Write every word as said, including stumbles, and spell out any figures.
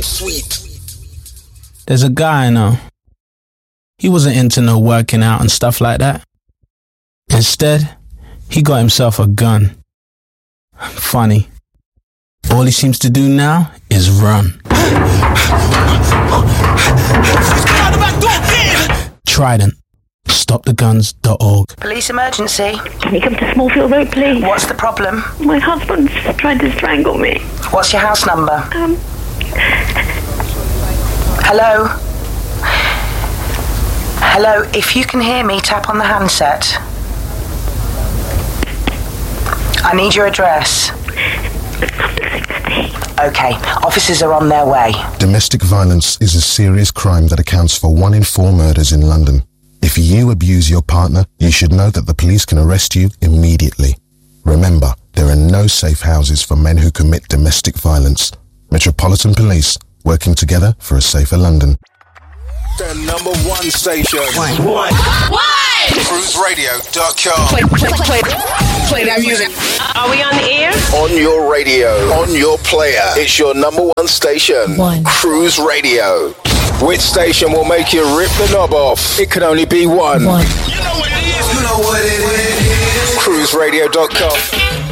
sweet. There's a guy I know. He wasn't into no working out and stuff like that. Instead, he got himself a gun. Funny. All he seems to do now is run. Trident. stop the guns dot org. Police emergency. Can you come to Smallfield Road, please? What's the problem? My husband's trying to strangle me. What's your house number? Um... Hello? Hello, if you can hear me, tap on the handset. I need your address. Okay, officers are on their way. Domestic violence is a serious crime that accounts for one in four murders in London. If you abuse your partner, you should know that the police can arrest you immediately. Remember, there are no safe houses for men who commit domestic violence. Metropolitan Police, working together for a safer London. The number one station. One. One. One. Cruise Radio dot com. Play, play, play, play that music. Are we on the air? On your radio, on your player. It's your number one station. One. Cruise Radio. Which station will make you rip the knob off? It can only be one. One. You know what it is. You know what it is. Cruise Radio dot com.